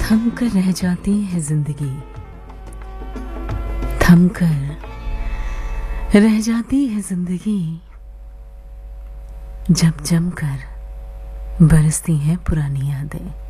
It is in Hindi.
थम कर रह जाती है जिंदगी, थम कर रह जाती है जिंदगी, जब जम कर बरसती हैं पुरानी यादें।